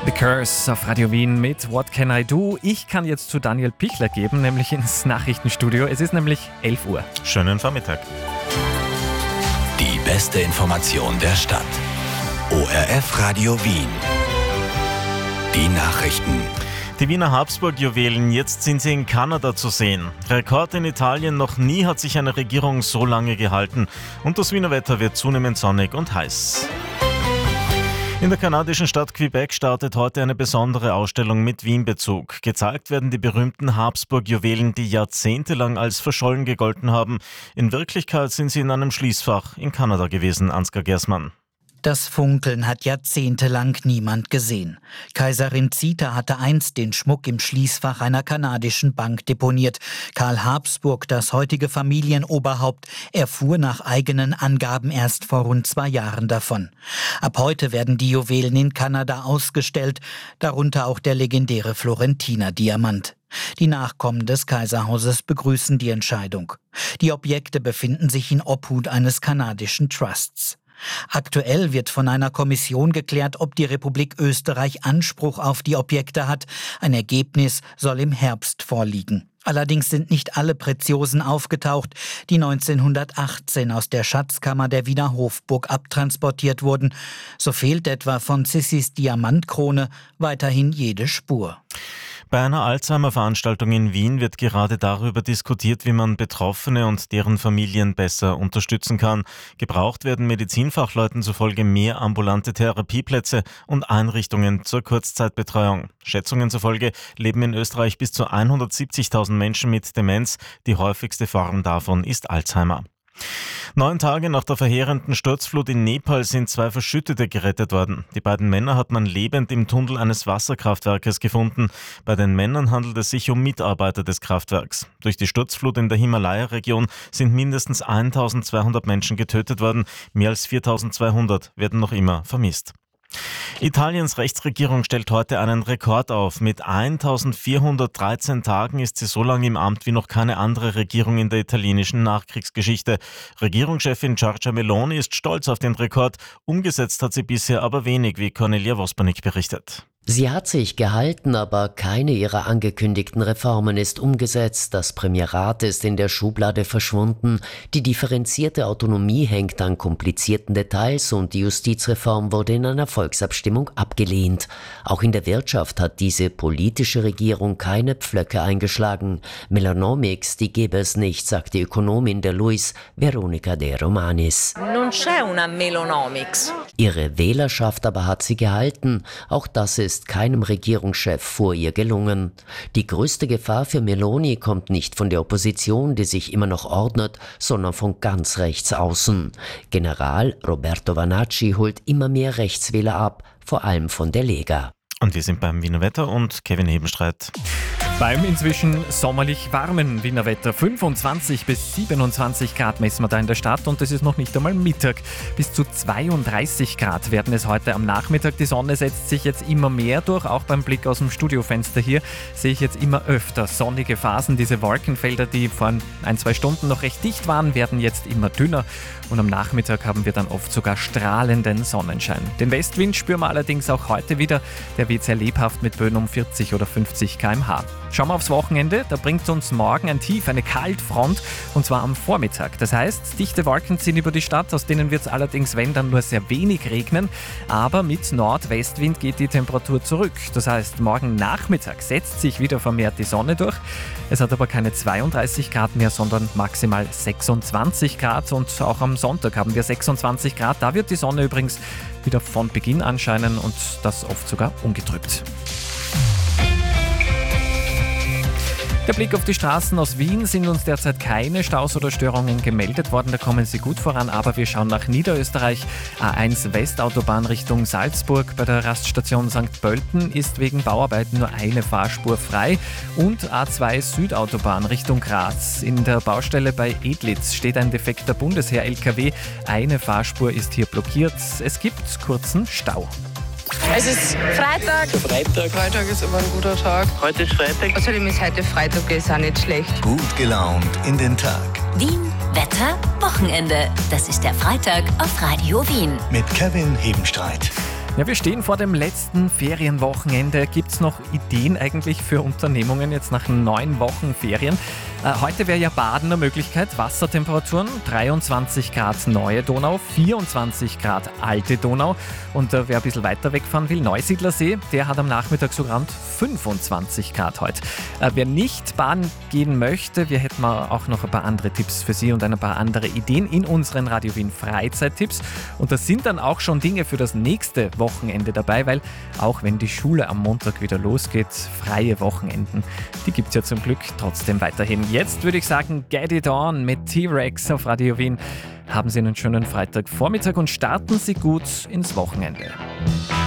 The Curse auf Radio Wien mit What Can I Do? Ich kann jetzt zu Daniel Pichler geben, nämlich ins Nachrichtenstudio. Es ist nämlich 11 Uhr. Schönen Vormittag. Die beste Information der Stadt. ORF Radio Wien. Die Nachrichten. Die Wiener Habsburg-Juwelen, jetzt sind sie in Kanada zu sehen. Rekord in Italien, noch nie hat sich eine Regierung so lange gehalten. Und das Wiener Wetter wird zunehmend sonnig und heiß. In der kanadischen Stadt Quebec startet heute eine besondere Ausstellung mit Wien-Bezug. Gezeigt werden die berühmten Habsburg-Juwelen, die jahrzehntelang als verschollen gegolten haben. In Wirklichkeit sind sie in einem Schließfach in Kanada gewesen, Ansgar Gersmann. Das Funkeln hat jahrzehntelang niemand gesehen. Kaiserin Zita hatte einst den Schmuck im Schließfach einer kanadischen Bank deponiert. Karl Habsburg, das heutige Familienoberhaupt, erfuhr nach eigenen Angaben erst vor rund 2 Jahren davon. Ab heute werden die Juwelen in Kanada ausgestellt, darunter auch der legendäre Florentiner Diamant. Die Nachkommen des Kaiserhauses begrüßen die Entscheidung. Die Objekte befinden sich in Obhut eines kanadischen Trusts. Aktuell wird von einer Kommission geklärt, ob die Republik Österreich Anspruch auf die Objekte hat. Ein Ergebnis soll im Herbst vorliegen. Allerdings sind nicht alle Preziosen aufgetaucht, die 1918 aus der Schatzkammer der Wiener Hofburg abtransportiert wurden. So fehlt etwa von Sissis Diamantkrone weiterhin jede Spur. Bei einer Alzheimer-Veranstaltung in Wien wird gerade darüber diskutiert, wie man Betroffene und deren Familien besser unterstützen kann. Gebraucht werden Medizinfachleuten zufolge mehr ambulante Therapieplätze und Einrichtungen zur Kurzzeitbetreuung. Schätzungen zufolge leben in Österreich bis zu 170.000 Menschen mit Demenz. Die häufigste Form davon ist Alzheimer. 9 Tage nach der verheerenden Sturzflut in Nepal sind 2 Verschüttete gerettet worden. Die beiden Männer hat man lebend im Tunnel eines Wasserkraftwerkes gefunden. Bei den Männern handelt es sich um Mitarbeiter des Kraftwerks. Durch die Sturzflut in der Himalaya-Region sind mindestens 1.200 Menschen getötet worden. Mehr als 4.200 werden noch immer vermisst. Italiens Rechtsregierung stellt heute einen Rekord auf. Mit 1413 Tagen ist sie so lange im Amt wie noch keine andere Regierung in der italienischen Nachkriegsgeschichte. Regierungschefin Giorgia Meloni ist stolz auf den Rekord. Umgesetzt hat sie bisher aber wenig, wie Cornelia Vospanik berichtet. Sie hat sich gehalten, aber keine ihrer angekündigten Reformen ist umgesetzt. Das Premierat ist in der Schublade verschwunden. Die differenzierte Autonomie hängt an komplizierten Details und die Justizreform wurde in einer Volksabstimmung abgelehnt. Auch in der Wirtschaft hat diese politische Regierung keine Pflöcke eingeschlagen. Melonomics, die gäbe es nicht, sagt die Ökonomin der LUIS, Veronica De Romanis. Non c'è una Melonomics. Ihre Wählerschaft aber hat sie gehalten. Auch das ist keinem Regierungschef vor ihr gelungen. Die größte Gefahr für Meloni kommt nicht von der Opposition, die sich immer noch ordnet, sondern von ganz rechts außen. General Roberto Vanacci holt immer mehr Rechtswähler ab, vor allem von der Lega. Und wir sind beim Wiener Wetter und Kevin Hebenstreit. Beim inzwischen sommerlich warmen Wiener Wetter. 25 bis 27 Grad messen wir da in der Stadt und es ist noch nicht einmal Mittag. Bis zu 32 Grad werden es heute am Nachmittag. Die Sonne setzt sich jetzt immer mehr durch. Auch beim Blick aus dem Studiofenster hier sehe ich jetzt immer öfter sonnige Phasen. Diese Wolkenfelder, die vor 1-2 Stunden noch recht dicht waren, werden jetzt immer dünner. Und am Nachmittag haben wir dann oft sogar strahlenden Sonnenschein. Den Westwind spüren wir allerdings auch heute wieder. Der weht sehr lebhaft mit Böen um 40 oder 50 km/h. Schauen wir aufs Wochenende, da bringt uns morgen ein Tief, eine Kaltfront, und zwar am Vormittag. Das heißt, dichte Wolken ziehen über die Stadt, aus denen wird es allerdings, wenn dann, nur sehr wenig regnen. Aber mit Nordwestwind geht die Temperatur zurück. Das heißt, morgen Nachmittag setzt sich wieder vermehrt die Sonne durch. Es hat aber keine 32 Grad mehr, sondern maximal 26 Grad. Und auch am Sonntag haben wir 26 Grad. Da wird die Sonne übrigens wieder von Beginn an scheinen und das oft sogar ungetrübt. Der Blick auf die Straßen aus Wien, sind uns derzeit keine Staus oder Störungen gemeldet worden, da kommen sie gut voran, aber wir schauen nach Niederösterreich. A1 Westautobahn Richtung Salzburg bei der Raststation St. Pölten ist wegen Bauarbeiten nur eine Fahrspur frei und A2 Südautobahn Richtung Graz. In der Baustelle bei Edlitz steht ein defekter Bundesheer-LKW, eine Fahrspur ist hier blockiert, es gibt kurzen Stau. Es ist Freitag. Freitag ist immer ein guter Tag. Heute ist Freitag. Außerdem ist heute Freitag, ist auch nicht schlecht. Gut gelaunt in den Tag. Wien, Wetter, Wochenende. Das ist der Freitag auf Radio Wien. Mit Kevin Hebenstreit. Ja, wir stehen vor dem letzten Ferienwochenende. Gibt es noch Ideen eigentlich für Unternehmungen jetzt nach 9 Wochen Ferien? Heute wäre ja Baden eine Möglichkeit. Wassertemperaturen 23 Grad Neue Donau, 24 Grad Alte Donau. Und wer ein bisschen weiter wegfahren will, Neusiedlersee, der hat am Nachmittag so rund 25 Grad heute. Wer nicht baden gehen möchte, wir hätten auch noch ein paar andere Tipps für Sie und ein paar andere Ideen in unseren Radio Wien Freizeittipps. Und das sind dann auch schon Dinge für das nächste Wochenende dabei, weil auch wenn die Schule am Montag wieder losgeht, freie Wochenenden, die gibt es ja zum Glück trotzdem weiterhin. Jetzt würde ich sagen, Get It On mit T-Rex auf Radio Wien. Haben Sie einen schönen Freitagvormittag und starten Sie gut ins Wochenende.